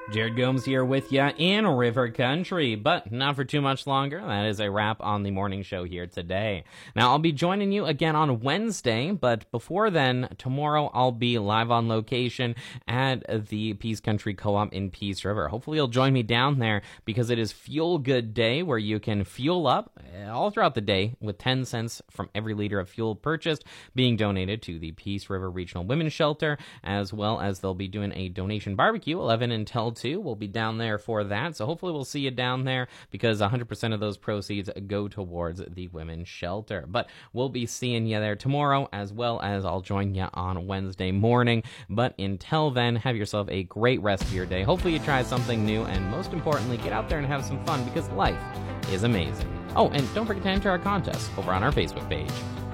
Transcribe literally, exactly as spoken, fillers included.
Jared Gomes here with you in River Country, but not for too much longer. That is a wrap on the morning show here today. Now, I'll be joining you again on Wednesday, but before then, tomorrow I'll be live on location at the Peace Country Co-op in Peace River. Hopefully you'll join me down there because it is Fuel Good Day, where you can fuel up all throughout the day with ten cents from every liter of fuel purchased being donated to the Peace River Regional Women's Shelter, as well as they'll be doing a donation barbecue eleven until two. We'll be down there for that, so hopefully we'll see you down there because one hundred percent of those proceeds go towards the women's shelter. But we'll be seeing you there tomorrow, as well as I'll join you on Wednesday morning. But until then, have yourself a great rest of your day. Hopefully you try something new, and most importantly, get out there and have some fun because life is amazing. Oh, and don't forget to enter our contest over on our Facebook page.